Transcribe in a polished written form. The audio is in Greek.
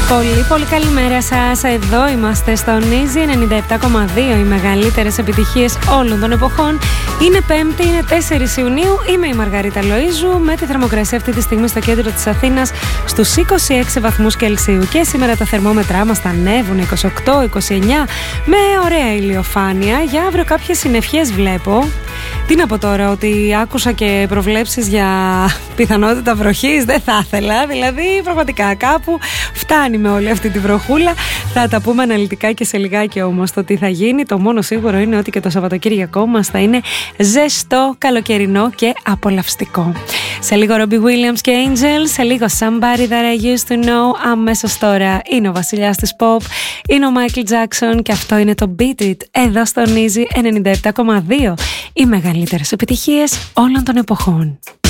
Πολύ καλημέρα σας. Εδώ είμαστε στο Easy 97,2. Οι μεγαλύτερες επιτυχίες όλων των εποχών. Είναι Πέμπτη, είναι 4 Ιουνίου. Είμαι η Μαργαρίτα Λοΐζου με τη θερμοκρασία αυτή τη στιγμή στο κέντρο της Αθήνας στους 26 βαθμούς Κελσίου. Και σήμερα τα θερμόμετρά μας θα ανέβουν 28-29 με ωραία ηλιοφάνεια. Για αύριο κάποιες συννεφιές βλέπω. Τι να πω τώρα, ότι άκουσα και προβλέψεις για πιθανότητα βροχής, δεν θα ήθελα. Δηλαδή πραγματικά κάπου φτάνει με όλη αυτή τη βροχούλα. Θα τα πούμε αναλυτικά και σε λιγάκι όμως το τι θα γίνει. Το μόνο σίγουρο είναι ότι και το Σαββατοκύριακό μας θα είναι ζεστό, καλοκαιρινό και απολαυστικό. Σε λίγο Robbie Williams και Angel, σε λίγο Somebody That I Used To Know. Αμέσως τώρα είναι ο βασιλιάς της pop, είναι ο Michael Jackson και αυτό είναι το Beat It εδώ στον Easy 97,2. Οι μεγαλύτερες επιτυχίες όλων των εποχών.